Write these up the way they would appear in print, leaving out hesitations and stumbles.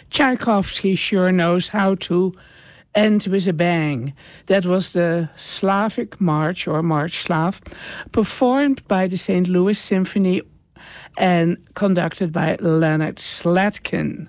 Tchaikovsky sure knows how to end with a bang. That was the Slavic March, or March Slav, performed by the St. Louis Symphony and conducted by Leonard Slatkin.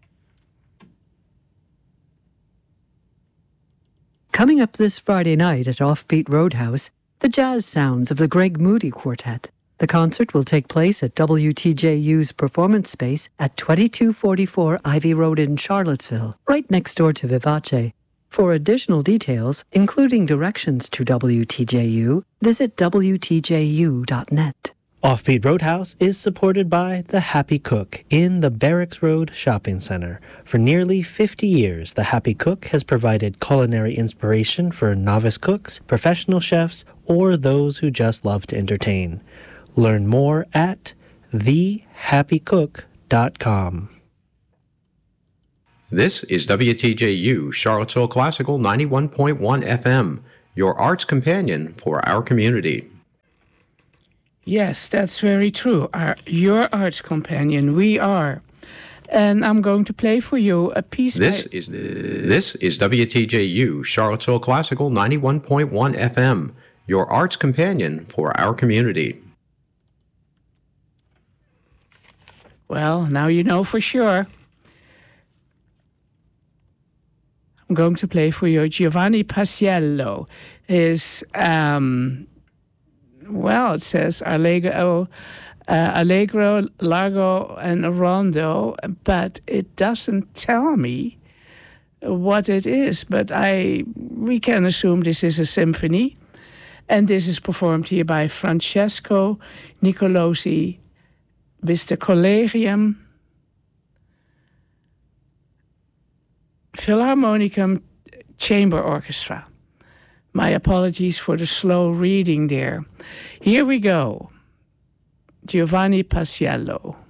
Coming up this Friday night at Offbeat Roadhouse, the jazz sounds of the Greg Moody Quartet. The concert will take place at WTJU's performance space at 2244 Ivy Road in Charlottesville, right next door to Vivace. For additional details, including directions to WTJU, visit WTJU.net. Offbeat Roadhouse is supported by The Happy Cook in the Barracks Road Shopping Center. For nearly 50 years, The Happy Cook has provided culinary inspiration for novice cooks, professional chefs, or those who just love to entertain. Learn more at thehappycook.com. This is WTJU, Charlottesville Classical 91.1 FM, your arts companion for our community. Yes, that's very true. Your arts companion, we are. And I'm going to play for you a piece. This is WTJU, Charlottesville Classical 91.1 FM, your arts companion for our community. Well, now you know for sure. I'm going to play for you Giovanni Paisiello. His, it says Allegro, Largo, and Rondo, but it doesn't tell me what it is. But we can assume this is a symphony, and this is performed here by Francesco Nicolosi with the Collegium Philharmonicum Chamber Orchestra. My apologies for the slow reading there. Here we go. Giovanni Paisiello.